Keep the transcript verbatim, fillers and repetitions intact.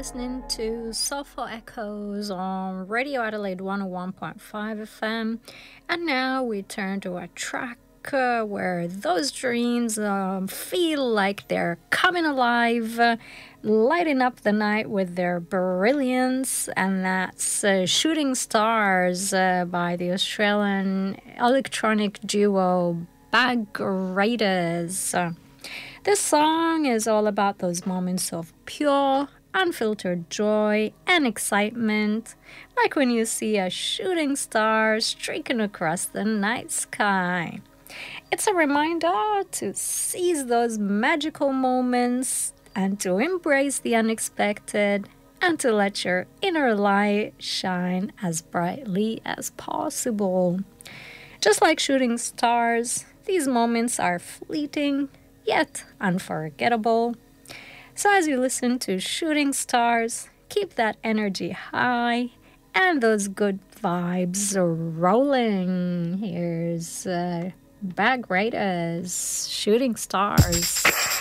listening to Soulful Echoes on Radio Adelaide one oh one point five F M. And now we turn to a track uh, where those dreams um, feel like they're coming alive, uh, lighting up the night with their brilliance. And that's uh, Shooting Stars uh, by the Australian electronic duo Bag Raiders. Uh, This song is all about those moments of pure, unfiltered joy and excitement, like when you see a shooting star streaking across the night sky. It's a reminder to seize those magical moments and to embrace the unexpected and to let your inner light shine as brightly as possible. Just like shooting stars, these moments are fleeting yet unforgettable. So as you listen to Shooting Stars, keep that energy high and those good vibes rolling. Here's uh, Bag Raiders, Shooting Stars.